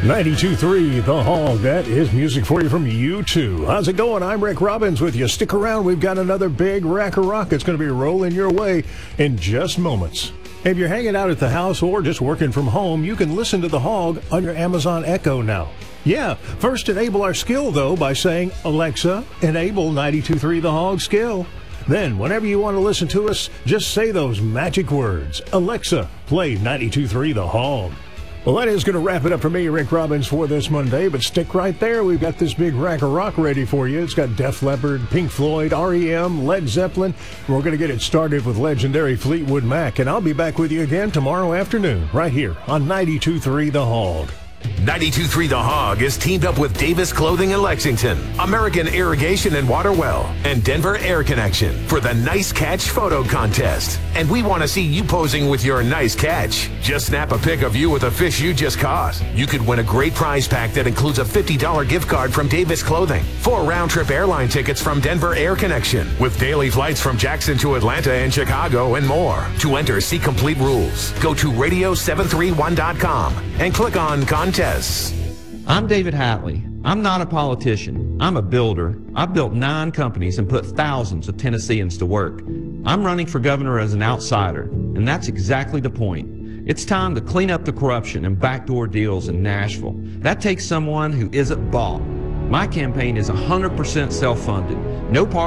92.3 The Hog. That is music for you from U2. How's it going? I'm Rick Robbins with you. Stick around. We've got another big rack of rock that's going to be rolling your way in just moments. If you're hanging out at the house or just working from home, you can listen to The Hog on your Amazon Echo now. Yeah, first enable our skill, though, by saying, Alexa, enable 92.3 The Hog skill. Then, whenever you want to listen to us, just say those magic words. Alexa, play 92.3 The Hog. Well, that is going to wrap it up for me, Rick Robbins, for this Monday, but stick right there. We've got this big rack of rock ready for you. It's got Def Leppard, Pink Floyd, REM, Led Zeppelin. We're going to get it started with legendary Fleetwood Mac, and I'll be back with you again tomorrow afternoon, right here on 92.3 The Hog. 92.3 The Hog is teamed up with Davis Clothing in Lexington, American Irrigation and Water Well, and Denver Air Connection for the Nice Catch Photo Contest. And we want to see you posing with your nice catch. Just snap a pic of you with a fish you just caught. You could win a great prize pack that includes a $50 gift card from Davis Clothing, 4 round-trip airline tickets from Denver Air Connection, with daily flights from Jackson to Atlanta and Chicago, and more. To enter, see complete rules. Go to radio731.com and click on Contests. I'm David Hatley. I'm not a politician. I'm a builder. I've built 9 companies and put thousands of Tennesseans to work. I'm running for governor as an outsider, and that's exactly the point. It's time to clean up the corruption and backdoor deals in Nashville. That takes someone who isn't bought. My campaign is 100% self-funded. No